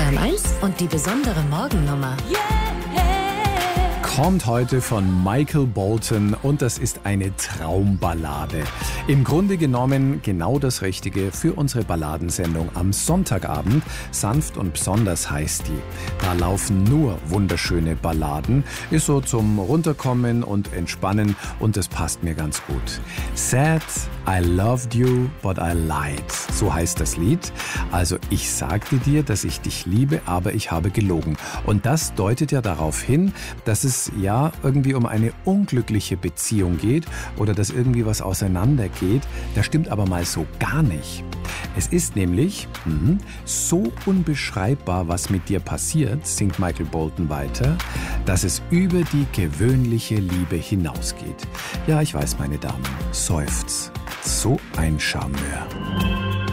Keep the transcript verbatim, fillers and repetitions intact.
Bayern eins und die besondere Morgennummer. Kommt heute von Michael Bolton und das ist eine Traumballade. Im Grunde genommen genau das Richtige für unsere Balladensendung am Sonntagabend. Sanft und besonders heißt die. Da laufen nur wunderschöne Balladen. Ist so zum Runterkommen und Entspannen und das passt mir ganz gut. Sad, I loved you, but I lied. So heißt das Lied. Also ich sagte dir, dass ich dich liebe, aber ich habe gelogen. Und das deutet ja darauf hin, dass es ja irgendwie um eine unglückliche Beziehung geht oder dass irgendwie was auseinandergeht. Das stimmt aber mal so gar nicht. Es ist nämlich mh, so unbeschreibbar, was mit dir passiert, singt Michael Bolton weiter, dass es über die gewöhnliche Liebe hinausgeht. Ja, ich weiß, meine Damen, seufzt. So ein Charmeur.